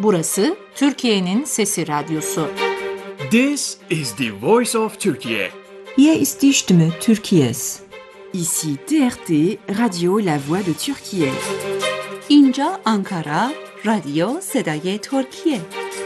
Burası Türkiye'nin Sesi Radyosu. This is the voice of Turkey. Hier ist die Stimme Türkiye's. Ici TRT, Radio La Voix de Türkiye. اینجا آنکارا، رادیو صدای ترکیه.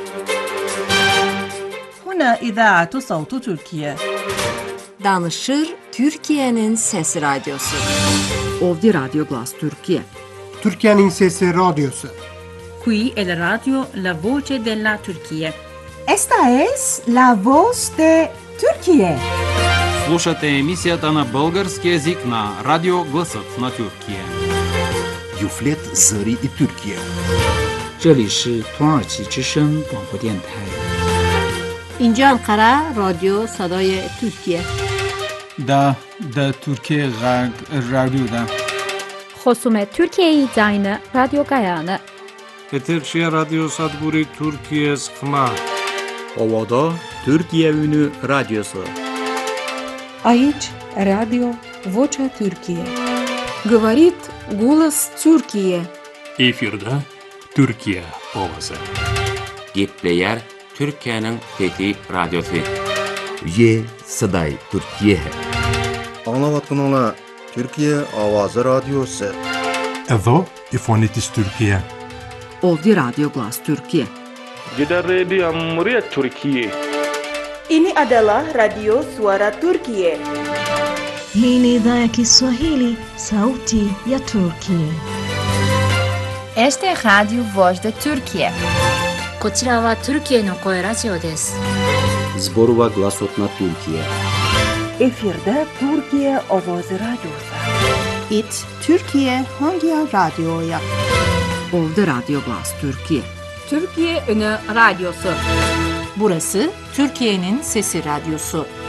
هنا إذاعة صوت تركيا. Danışır Türkiye'nin Sesi Radyosu. Ovdje Radio Glas Türkiye. Türkiye'nin Sesi Radyosu. Qui è la radio La Voce della Turchia. Esta es La Voz de Turquie. Слушате емисията на български език на Радио Гласът на Türkiye. Юфлет Зари и Türkiye. 这里是土耳其之声广播电台。 اینجا انقره رادیو صدای ترکیه. دا ترکیه غرب رادیو دا. خصوم ترکیه داینه رادیو گایانه. Eterşehir Radyo Sadburi Türkiye Sıkma. Ovada Türkiye Ünü Radyosu. Aici Radio Vocea Türkiye. Говорит голос Türkiye. Efirde Türkiye Ovası. Gitleyer Türkiye'nin Fethi Radyosu. Ye Saday Türkiye. Anlavatkanlar Türkiye Avazı Radyosu. Evo İfonitis Türkiye. Ovdje Radio Glas Türkiye. Gider Radio Muria Türkiye. Ini adalah Radio Suara Turkiye. Hii ni idhaa ya Kiswahili, Sauti ya Turkiye. Este es Radio Voz de Turkiye. こちらはトルキエの声ラジオです。 Zborova Glasot na Türkiye. Efirde Türkiye Avazı Radyosu. It Türkiye hangi radyoya? Ovdje Radio Glas Türkiye. Türkiye Ünü Radyosu. Burası Türkiye'nin Sesi Radyosu.